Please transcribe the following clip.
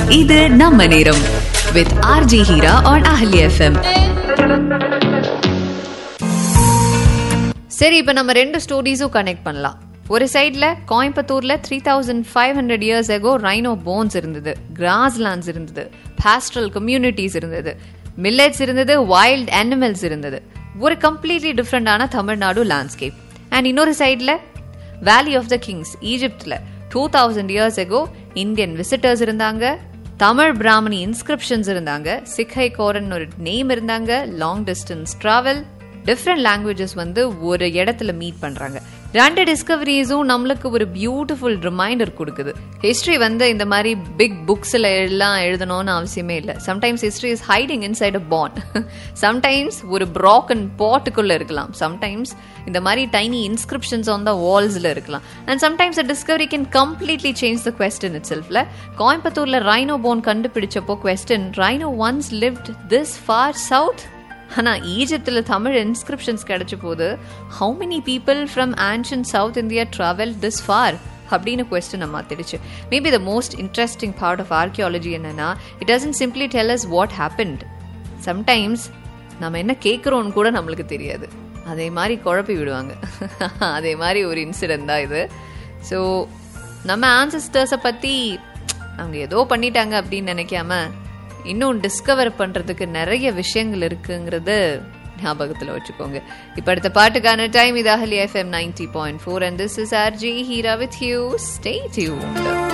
இது நம்ம நேரம் with RJ Hira on Ahli FM. சரி, இப்ப நம்ம ரெண்டு ஸ்டோரிஸும் கனெக்ட் பண்ணலாம். ஒரு சைட்ல கோயம்புத்தூர்ல 3500 years ago ரைனோ போன்ஸ் இருந்தது, கிராஸ் லேண்ட்ஸ் இருந்தது, பாஸ்டரல் கம்யூனிட்டிஸ் இருந்தது, மில்லட்ஸ் இருந்தது, வைல்ட் அனிமல்ஸ் இருந்தது. ஒரு கம்ப்ளீட்லி டிஃப்ரெண்டான தமிழ்நாடு லேண்ட்ஸ்கேப். அண்ட் இன்னொரு சைட்ல வேலி of the Kings ஈஜிப்ட்ல 2000 years ago Indian visitors இருந்தாங்க, தமிழ் பிராமணி இன்ஸ்கிரிப்ஷன்ஸ் இருந்தாங்க, சிக்கை கோரன் ஒரு நேம் இருந்தாங்க, long distance travel, different languages வந்து ஒரு இடத்துல மீட் பண்றாங்க. ரெண்டு டிஸ்கவரிஸும் நம்மளுக்கு ஒரு பியூட்டிஃபுல் ரிமைண்டர் கொடுக்குது. ஹிஸ்டரி வந்து இந்த மாதிரி பிக் புக்ஸ்ல எல்லாம் எழுதணும்னு அவசியமே இல்லை. Sometimes history is hiding inside a bond. Sometimes ஒரு ப்ராக்கன் பாட்டுக்குள்ள இருக்கலாம், சம்டைம்ஸ் இந்த மாதிரி டைனி இன்ஸ்கிரிப்ஷன்ஸ் ஆன் த வால்ஸ்ல இருக்கலாம், and sometimes a Discovery can completely change the question it செல்ஃப்ல. கோயம்புத்தூர்ல rhino phone கண்டுபிடிச்சப்போ question, rhino once lived this for south. ஆனா ஈஜிப்ட்ல Tamil inscriptions கிடைச்ச போது how many people from ancient south India travel this for அப்படின்னு question மாத்திடுச்சு. Maybe the most interesting part of archaeology என்னன்னா, it doesn't simply tell us what happened. Sometimes நம்ம என்ன கேட்குறோன்னு கூட நம்மளுக்கு தெரியாது, அதே மாதிரி குழப்பி விடுவாங்க. அதே மாதிரி ஒரு இன்சிடென்ட் தான் இது. ஸோ நம்ம ஆன்சஸ்டர்ஸை பற்றி அவங்க ஏதோ பண்ணிட்டாங்க அப்படின்னு நினைக்காம இன்னும் டிஸ்கவர் பண்றதுக்கு நிறைய விஷயங்கள் இருக்குங்கிறது ஞாபகத்தில் வச்சுக்கோங்க. இப்ப அடுத்த பாட்டுக்கான டைம். இது அஹலி FM 90.4 and this is RJ Hira with you. Stay tuned.